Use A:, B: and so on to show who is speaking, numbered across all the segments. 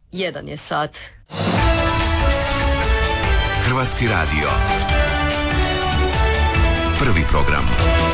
A: 1 je sat.
B: Hrvatski radio. Prvi program.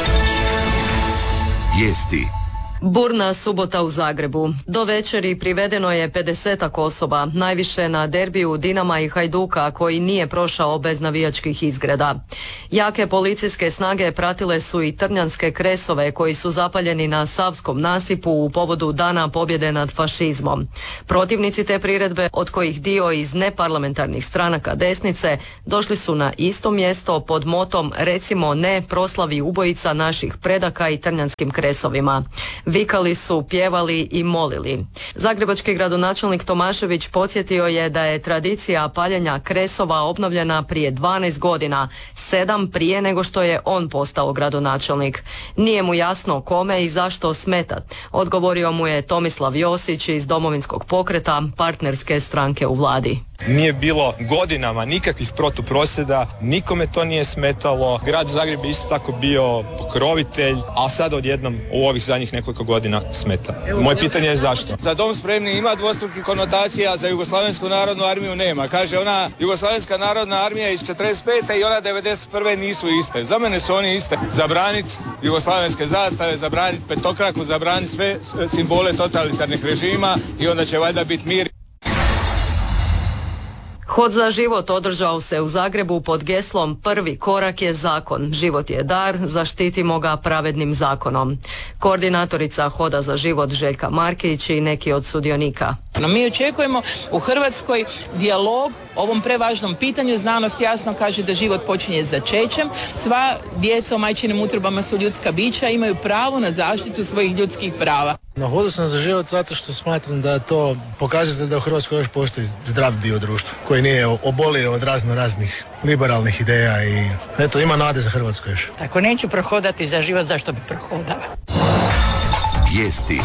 B: Vijesti.
A: Burna subota u Zagrebu. Do večeri privedeno je 50-ak osoba, najviše na derbiju Dinama i Hajduka koji nije prošao bez navijačkih izgreda. Jake policijske snage pratile su i trnjanske kresove koji su zapaljeni na Savskom nasipu u povodu Dana pobjede nad fašizmom. Protivnici te priredbe, od kojih dio iz neparlamentarnih stranaka desnice, došli su na isto mjesto pod motom "Recimo ne proslavi ubojica naših predaka" i trnjanskim kresovima. Vikali su, pjevali i molili. Zagrebački gradonačelnik Tomašević podsjetio je da je tradicija paljenja kresova obnovljena prije 12 godina, 7 prije nego što je on postao gradonačelnik. Nije mu jasno kome i zašto smeta, odgovorio mu je Tomislav Josić iz Domovinskog pokreta, partnerske stranke u vladi.
C: Nije bilo godinama nikakvih protuprosvjeda, nikome to nije smetalo. Grad Zagreb je isto tako bio pokrovitelj, a sad odjednom u ovih zadnjih nekoliko godina smeta. Moje pitanje je zašto?
D: Za dom spremni ima dvostrukih konotacija, za Jugoslavensku narodnu armiju nema. Kaže, ona Jugoslavenska narodna armija iz 45. i ona 91. nisu iste. Za mene su oni iste. Zabraniti jugoslavenske zastave, zabraniti petokraku, zabraniti sve simbole totalitarnih režima i onda će valjda biti mir.
A: Hod za život održao se u Zagrebu pod geslom "Prvi korak je zakon, život je dar, zaštitimo ga pravednim zakonom". Koordinatorica Hoda za život Željka Markić i neki od sudionika.
E: Mi očekujemo u Hrvatskoj dijalog o ovom prevažnom pitanju. Znanost jasno kaže da život počinje začećem. Sva djeca u majčinim utrobama su ljudska bića, imaju pravo na zaštitu svojih ljudskih prava.
F: Na Hodu sam za život zato što smatram da to pokazatelj da u Hrvatskoj još postoji zdrav dio društva koji nije obolio od raznih liberalnih ideja i eto, ima nade za Hrvatsku još.
G: Ako neću prohodati za život, zašto bi prohodala?
B: Vijesti.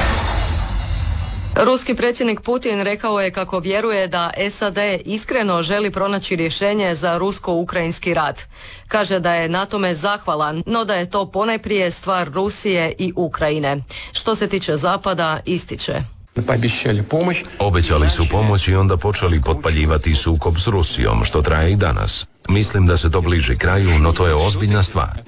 A: Ruski predsjednik Putin rekao je kako vjeruje da SAD iskreno želi pronaći rješenje za rusko-ukrajinski rat. Kaže da je na tome zahvalan, no da je to ponajprije stvar Rusije i Ukrajine. Što se tiče Zapada, ističe:
H: Obećali su pomoć i onda počeli potpaljivati sukob s Rusijom, što traje i danas. Mislim da se to bliži kraju, no to je ozbiljna stvar.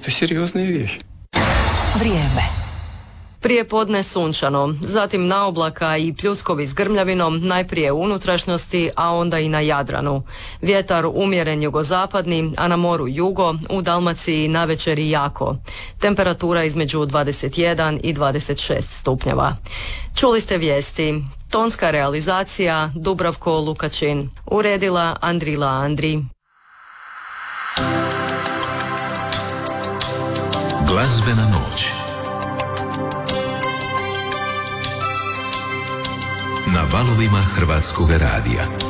G: Vrijeme.
A: Prije podne sunčano, zatim naoblaka i pljuskovi s grmljavinom, najprije u unutrašnjosti, a onda i na Jadranu. Vjetar umjeren jugozapadni, a na moru jugo, u Dalmaciji navečer i jako. Temperatura između 21 i 26 stupnjeva. Čuli ste vijesti. Tonska realizacija Dubravko Lukačin. Uredila Andrila Andri.
B: Glazbena noć. Na valovima Hrvatskog radija.